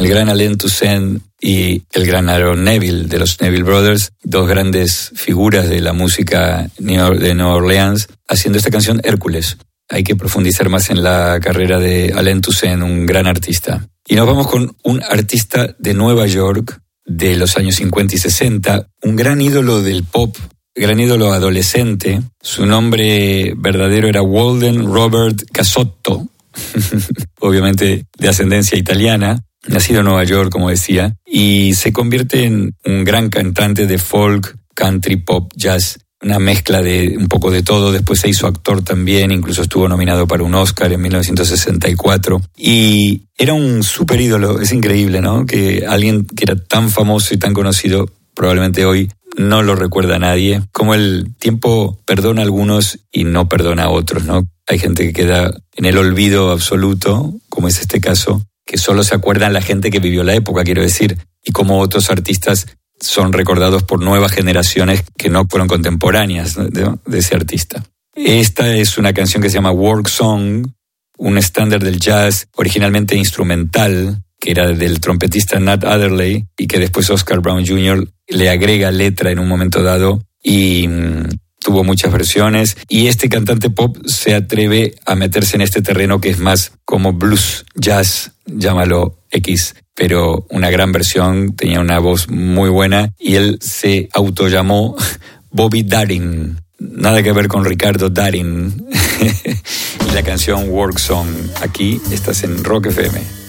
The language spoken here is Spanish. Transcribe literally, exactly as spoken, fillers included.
el gran Alain Toussaint y el gran Aaron Neville de los Neville Brothers, dos grandes figuras de la música de Nueva Orleans, haciendo esta canción Hércules. Hay que profundizar más en la carrera de Alain Toussaint, un gran artista. Y nos vamos con un artista de Nueva York de los años cincuenta y sesenta, un gran ídolo del pop, gran ídolo adolescente. Su nombre verdadero era Walden Robert Casotto, obviamente de ascendencia italiana, nacido en Nueva York, como decía, y se convierte en un gran cantante de folk, country, pop, jazz, una mezcla de un poco de todo. Después se hizo actor también, incluso estuvo nominado para un Oscar en mil novecientos sesenta y cuatro. Y era un súper ídolo, es increíble, ¿no? Que alguien que era tan famoso y tan conocido, probablemente hoy no lo recuerda a nadie. Como el tiempo perdona a algunos y no perdona a otros, ¿no? Hay gente que queda en el olvido absoluto, como es este caso, que solo se acuerdan la gente que vivió la época, quiero decir, y como otros artistas son recordados por nuevas generaciones que no fueron contemporáneas de, de ese artista. Esta es una canción que se llama Work Song, un estándar del jazz originalmente instrumental, que era del trompetista Nat Adderley, y que después Oscar Brown junior le agrega letra en un momento dado, y mmm, tuvo muchas versiones. Y este cantante pop se atreve a meterse en este terreno que es más como blues, jazz, llámalo X, pero una gran versión, tenía una voz muy buena, y él se autollamó Bobby Darin. Nada que ver con Ricardo Darin. Y la canción Work Song. Aquí estás en Rock F M.